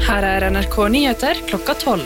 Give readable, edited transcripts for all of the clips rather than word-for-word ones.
Her NRK Nyheter klokka 12.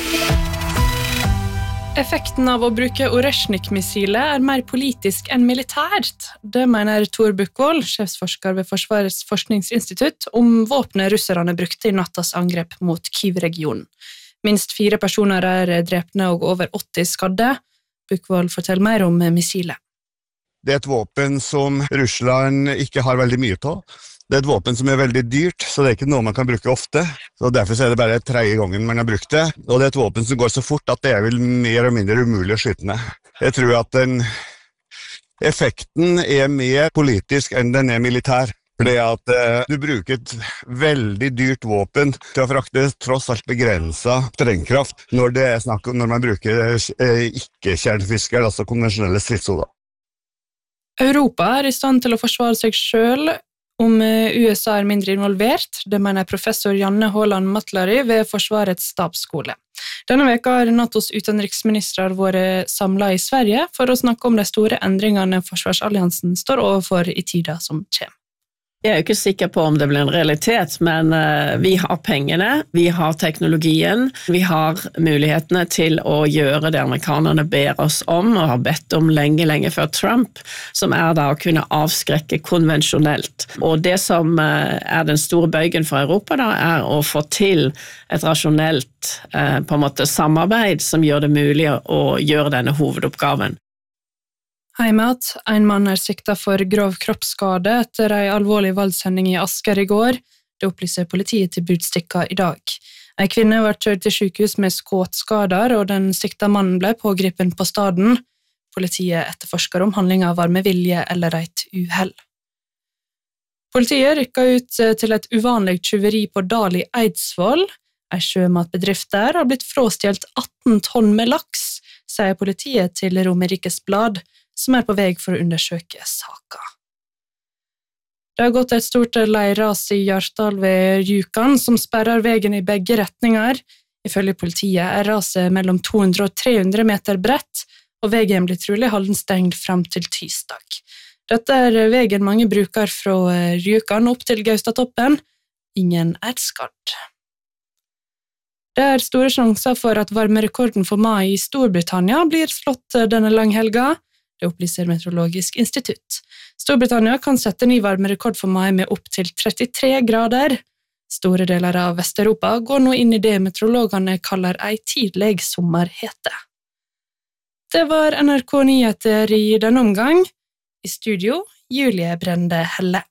Effekten av å bruke Oreshnik-missilet mer politisk enn militært. Det mener Tor Bukkvold, sjefsforsker ved Forsvarets forskningsinstitutt, om våpnet russerne brukte i nattas angrep mot Kyiv-regionen. Minst 4 personer drepne og over 80 skadde. Bukkvold forteller mer om missilet. Det et våpen som Russland ikke har veldig mye av. Det et våpen som veldig dyrt, så det ikke noe man kan bruke ofte. Så derfor det bare 3. gangen man har brukt det. Og det et våpen som går så fort at det vel mer og mindre umulig å skyte ned. Jeg tror at effekten mer politisk enn den militær. Fordi at du bruker et veldig dyrt våpen til å frakte tross alt begrenset sprengkraft når det snakk om når man bruker ikke-kjernefisker, altså konvensjonelle stridshoder. Europa i stand til å forsvare seg selv om USA mindre involvert, det mener professor Janne Haaland Matlary ved Forsvarets stabsskole. Denne veka har NATOs utenriksminister vært samlet i Sverige for å snakke om de store endringene forsvarsalliansen står overfor i tida som kommer. Jeg jo ikke sikker på om det blir en realitet, men vi har pengene, vi har teknologien, vi har mulighetene til å gjøre det amerikanerne ber oss om, og har bedt om lenge før Trump, som da å kunne avskrekke konvensjonelt. Og det som den store bøygen for Europa da, å få til et rasjonelt på en måte samarbeid som gjør det mulig å gjøre denne hovedoppgaven. Heimat, en mann siktet for grov kroppsskade etter en alvorlig voldshending i Asker i går. Det opplyser politiet til Budstikka i dag. En kvinne var kjørt til sykehus med skuddskader, og den siktede mannen ble pågripen på staden. Politiet etterforsker om handlingen var med vilje eller et uhell. Politiet rykket ut til et uvanlig tyveri på Dal i Eidsvoll. En sjømatbedrift der har blitt frastjålet 18 tonn med laks, sier politiet til Romerikes Blad, som på vei for å undersøke saka. Det har gått et stort leirras i Hjartdal ved Rjukan, som sperrer veien i begge retninger. Ifølge politiet raset mellom 200 og 300 meter bredt, og veien blir trolig holden stengt frem til tirsdag. Dette veien mange bruker fra Rjukan opp til Gaustatoppen. Ingen skadd. Det store sjanser for at varmerekorden for mai i Storbritannia blir slått denne langhelga. Det opplyser Meteorologisk institutt. Storbritannia kan sette ny varmerekord for mai med opp til 33 grader. Store deler av Vest-Europa går nå inn i det meteorologene kaller en tidlig sommerhete. Det var NRK Nyheter i denne omgang. I studio, Julie Brende Helle.